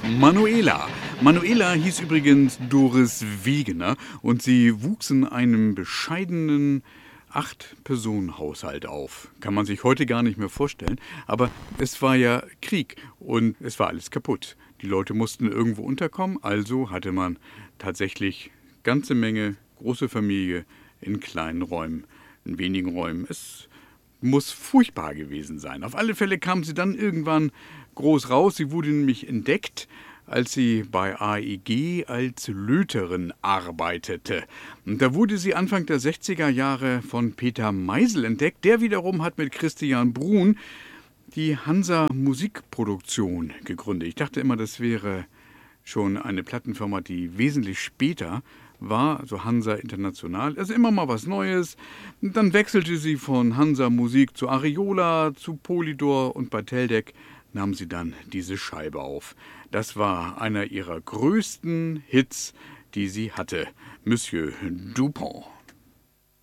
Manuela. Manuela hieß übrigens Doris Wegener und sie wuchs in einem bescheidenen 8-Personen-Haushalt auf. Kann man sich heute gar nicht mehr vorstellen, aber es war ja Krieg und es war alles kaputt. Die Leute mussten irgendwo unterkommen, also hatte man tatsächlich ganze Menge, große Familie in kleinen Räumen, in wenigen Räumen. Es muss furchtbar gewesen sein. Auf alle Fälle kam sie dann irgendwann groß raus. Sie wurde nämlich entdeckt, als sie bei AEG als Löterin arbeitete. Und da wurde sie Anfang der 60er Jahre von Peter Meisel entdeckt. Der wiederum hat mit Christian Bruhn die Hansa Musikproduktion gegründet. Ich dachte immer, das wäre schon eine Plattenfirma, die wesentlich später war, also Hansa International. Also immer mal was Neues. Dann wechselte sie von Hansa Musik zu Ariola, zu Polydor und bei Teldec nahm sie dann diese Scheibe auf. Das war einer ihrer größten Hits, die sie hatte. Monsieur Dupont.